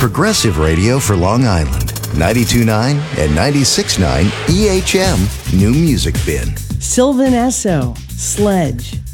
progressive radio for Long Island. 92.9 and 96.9 EHM New Music Bin. Sylvan Esso, Sledge.